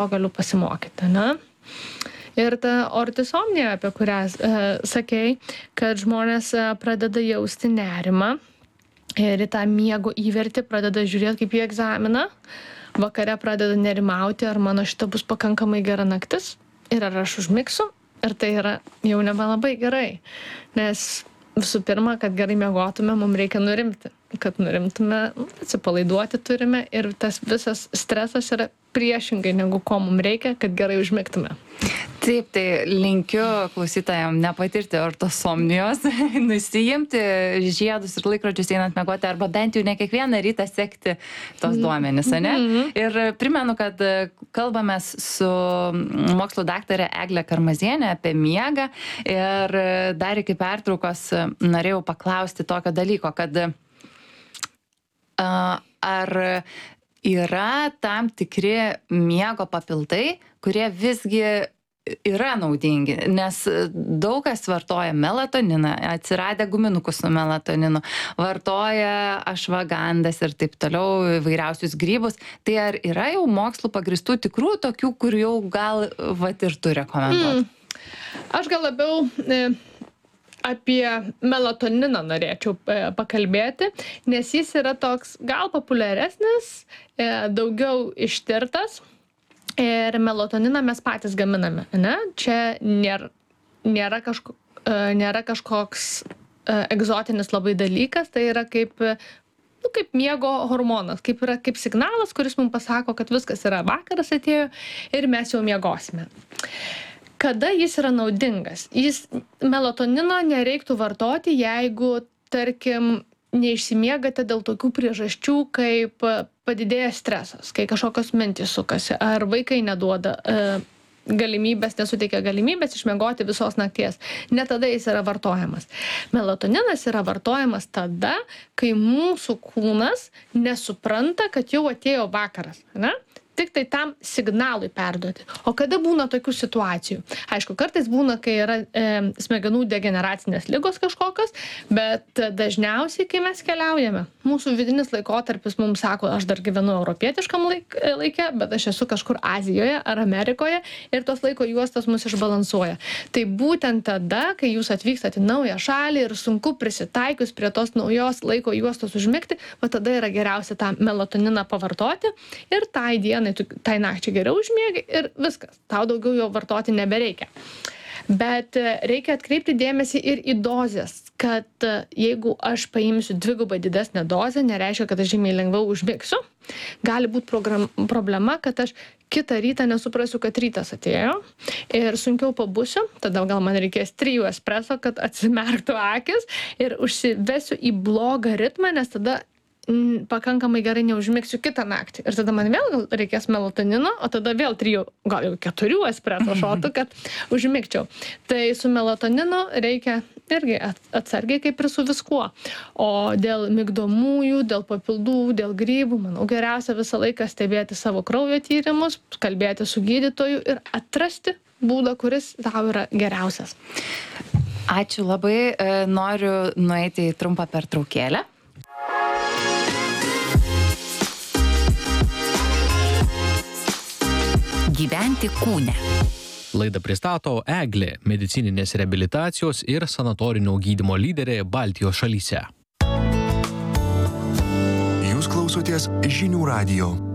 galiu pasimokyti, ne? Ir ta ortisomnija, apie kurią sakei, kad žmonės pradeda jausti nerimą ir į tą miego įvertį pradeda žiūrėti kaip į egzaminą, vakare pradeda nerimauti, ar mano šita bus pakankamai gera naktis ir ar aš užmigsiu, ir tai yra jau nebelabai gerai, nes visų pirma, kad gerai miegotume, mums reikia nurimti. Kad nurimtume, atsipalaiduoti turime ir tas visas stresas yra priešingai negu ko mums reikia, kad gerai užmigtume. Taip, tai linkiu klausytojams nepatirti ortosomnijos, nusiimti žiedus ir laikrodžius einant miegoti, arba bent jau ne kiekvieną rytą sekti tos duomenis, ane? Ir primenu, kad kalbamės su mokslo daktare Egle Karmaziene apie miegą ir dar iki pertraukos norėjau paklausti tokio dalyko, kad ar yra tam tikri miego papildai, kurie visgi yra naudingi, nes daug kas vartoja melatoniną, atsiradę guminukus su melatoninu, vartoja ašvagandas ir taip toliau, įvairiausius grybus. Tai ar yra jau mokslu pagristų tikrų tokių, kur jau gal vat ir tu rekomenduotum? Aš gal labiau apie melatoniną norėčiau pakalbėti, nes jis yra toks gal populiaresnis, daugiau ištirtas ir melatoniną mes patys gaminame, ne? Čia nėra kažkoks egzotinis labai dalykas, tai yra kaip miego hormonas, kaip signalas, kuris mums pasako, kad viskas yra, vakaras atėjo ir mes jau miegosime. Kada jis yra naudingas? Melatonino nereiktų vartoti, jeigu, tarkim, neišsimiegate dėl tokių priežasčių, kaip padidėja stresas, kai kažkokios mintys sukasi, ar vaikai neduoda nesuteikia galimybės išmiegoti visos nakties. Ne tada jis yra vartojamas. Melatoninas yra vartojamas tada, kai mūsų kūnas nesupranta, kad jau atėjo vakaras, ne? Tik tai tam signalui perduoti. O kada būna tokių situacijų? Aišku, kartais būna, kai yra smegenų degeneracinės ligos kažkokios, bet dažniausiai, kai mes keliaujame, mūsų vidinis laikotarpis mums sako, aš dar gyvenu europietiškam laike, bet aš esu kažkur Azijoje ar Amerikoje ir tos laiko juostos mus išbalansuoja. Tai būtent tada, kai jūs atvykstate į naują šalį ir sunku prisitaikius prie tos naujos laiko juostos užmigti, va tada yra geriausia tą melatoniną pavartoti ir tai dienai, tai nakčiai geriau užmiegi ir viskas, tau daugiau jo vartoti nebereikia. Bet reikia atkreipti dėmesį ir į dozes, kad jeigu aš paimsiu dvigubai didesnę dozę, nereiškia, kad aš žymiai lengviau užmigsiu. Gali būti problema, kad aš kitą rytą nesuprasiu, kad rytas atėjo ir sunkiau pabusiu, tada gal man reikės 3 espreso, kad atsimerktų akis ir užsivesiu į blogą ritmą, nes tada pakankamai gerai neužmigsiu kitą naktį. Ir tada man vėl reikės melatonino, o tada vėl 3, gal jau 4 espreso šotų, kad užmigčiau. Tai su melatoninu reikia irgi atsargiai kaip ir su viskuo. O dėl migdomųjų, dėl papildų, dėl grybų, manau, geriausia visą laiką stebėti savo kraujo tyrimus, kalbėti su gydytoju ir atrasti būdą, kuris tau yra geriausias. Ačiū labai. Noriu nueiti į trumpą pertraukėlę. Gyventi kūne. Laidą pristato Eglė, medicininės reabilitacijos ir sanatorinio gydymo lyderė Baltijos šalyse. Jūs klausotės Žinių radijo.